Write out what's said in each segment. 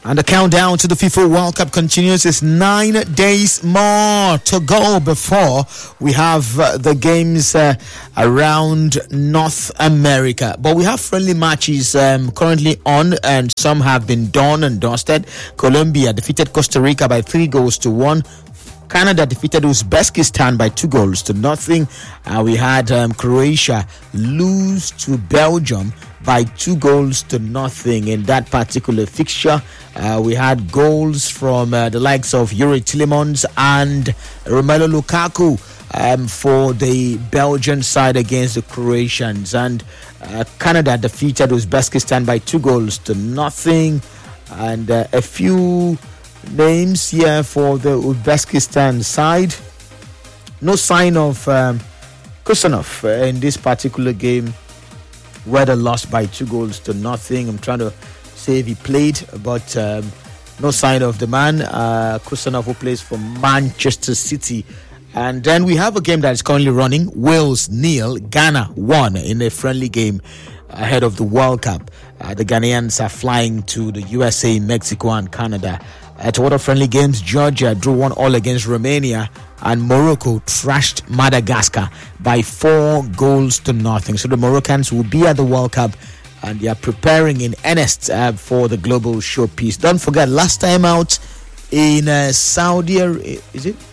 And the countdown to the FIFA World Cup continues. It's 9 days more to go before we have the games around North America. But we have friendly matches currently on, and some have been done and dusted. Colombia defeated Costa Rica by 3-1. Canada defeated Uzbekistan by 2-0. We had Croatia lose to Belgium by 2-0 in that particular fixture. We had goals from the likes of Yuri Tillemans and Romelu Lukaku for the Belgian side against the Croatians. And Canada defeated Uzbekistan by 2-0. And a few names here for the Uzbekistan side. No sign of Kusanov in this particular game, where they lost by 2-0. I'm trying to say if he played, but no sign of the man, Kusanov, who plays for Manchester City. And then we have a game that is currently running. Wales 0, Ghana 1 in a friendly game ahead of the World Cup. The Ghanaians are flying to the USA, Mexico, and Canada. At other friendly games, Georgia drew 1-1 against Romania, and Morocco trashed Madagascar by 4-0. So the Moroccans will be at the World Cup, and they are preparing in earnest for the global showpiece. Don't forget, last time out in Saudi Arabia, is it?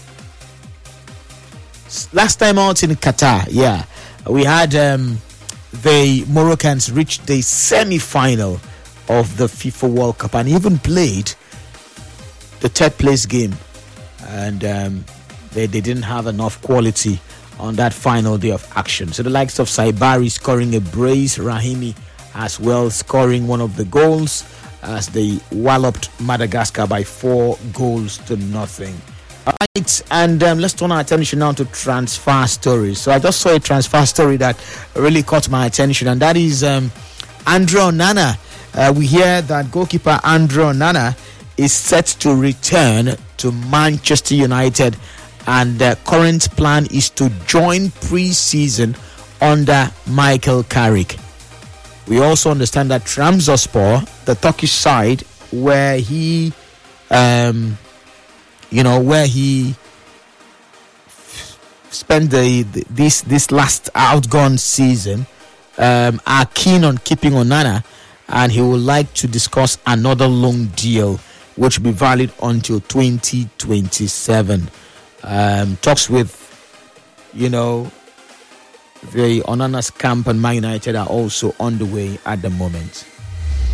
Last time out in Qatar, yeah, we had the Moroccans reach the semi-final of the FIFA World Cup and even played the third place game, and they didn't have enough quality on that final day of action. So the likes of Saibari scoring a brace, Rahimi as well scoring one of the goals as they walloped Madagascar by 4-0. All right, and let's turn our attention now to transfer stories. So I just saw a transfer story that really caught my attention, and that is Andre Onana. We hear that goalkeeper Andre Onana is set to return to Manchester United, and the current plan is to join pre-season under Michael Carrick. We also understand that Trabzonspor, the Turkish side, where he spent this last outgone season, are keen on keeping Onana, and he would like to discuss another loan deal which will be valid until 2027. Talks with, the Onana's camp and Man United are also on the way at the moment.